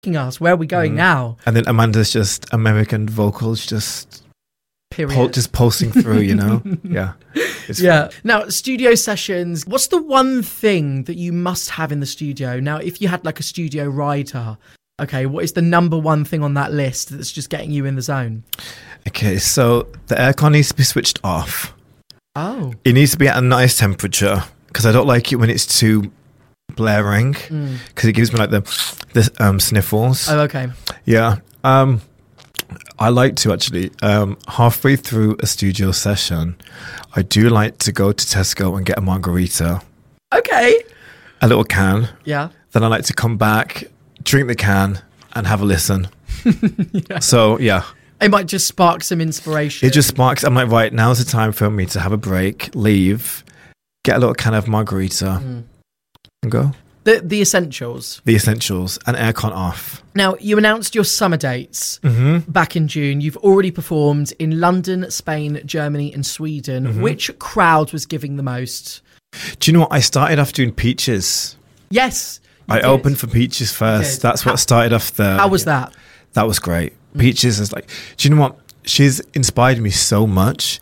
us. Where are we going now? And then Amanda's just American vocals, just Period. just pulsing through, you know? Yeah. Yeah. Now, studio sessions, what's the one thing that you must have in the studio? Now, if you had like a studio rider, okay, what is the number one thing on that list that's just getting you in the zone? Okay, so the aircon needs to be switched off. Oh. It needs to be at a nice temperature because I don't like it when it's too blaring because it gives me like the sniffles. Oh, okay. Yeah. I like to actually, halfway through a studio session, I do like to go to Tesco and get a margarita. Okay. A little can. Yeah. Then I like to come back, drink the can, and have a listen. Yeah. So, yeah. It might just spark some inspiration. It just sparks. I'm like, right, now's the time for me to have a break, leave, get a little can of margarita, and go. The essentials. The essentials, and aircon off. Now, you announced your summer dates back in June. You've already performed in London, Spain, Germany, and Sweden. Which crowd was giving the most? Do you know what? I started off doing Peaches. Yes. I opened for Peaches first. That's what started off there. How was that? That was great. Peaches is like, do you know what? She's inspired me so much.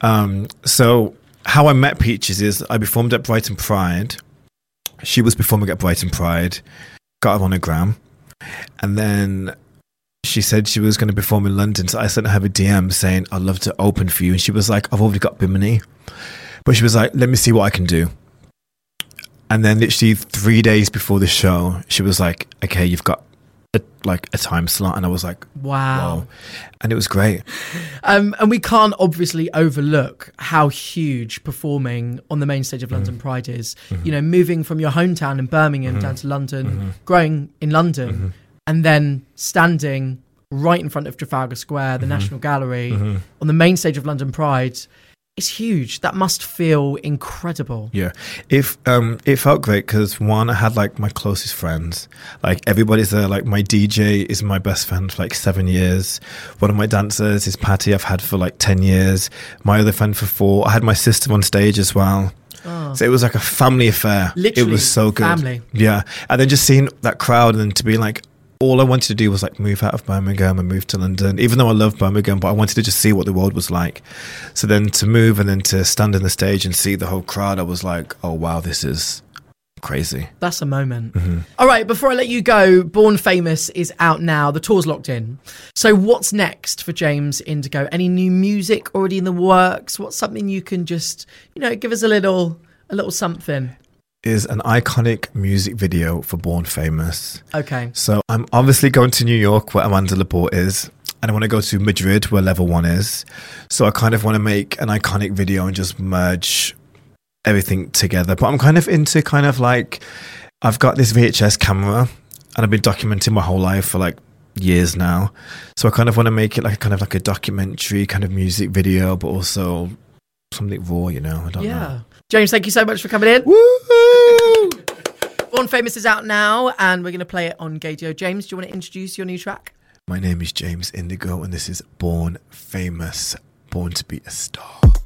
So how I met Peaches is I performed at Brighton Pride. She was performing at Brighton Pride, got her on a gram. And then she said she was going to perform in London. So I sent her a DM saying, I'd love to open for you. And she was like, I've already got Bimini. But she was like, let me see what I can do. And then literally 3 days before the show, she was like, okay, you've got a time slot. And I was like, wow. Whoa. And it was great. And we can't obviously overlook how huge performing on the main stage of London Pride is. You know, moving from your hometown in Birmingham down to London, growing in London, and then standing right in front of Trafalgar Square, the National Gallery, on the main stage of London Pride. It's huge. That must feel incredible. Yeah. It felt great because one, I had like my closest friends. Like everybody's there. Like my DJ is my best friend for like 7 years. One of my dancers is Patty. I've had for like 10 years. My other friend for 4. I had my sister on stage as well. Oh. So it was like a family affair. Literally, it was so good. Family. Yeah. And then just seeing that crowd and then to be like, all I wanted to do was like move out of Birmingham and move to London, even though I love Birmingham, but I wanted to just see what the world was like. So then to move and then to stand on the stage and see the whole crowd, I was like, oh wow, this is crazy. That's a moment. All right, before I let you go, Born Famous is out now. The tour's locked in. So what's next for James Indigo? Any new music already in the works? What's something you can just, give us a little something? Is an iconic music video for Born Famous. Okay. So I'm obviously going to New York where Amanda Laporte is, and I want to go to Madrid where Level 1 is. So I kind of want to make an iconic video and just merge everything together. But I'm kind of into I've got this VHS camera and I've been documenting my whole life for like years now. So I kind of want to make it like a documentary kind of music video, but also something raw, I don't know. James, thank you so much for coming in. Woo! Born Famous is out now, and we're going to play it on Gaydio. James, do you want to introduce your new track? My name is James Indigo, and this is Born Famous, Born to be a Star.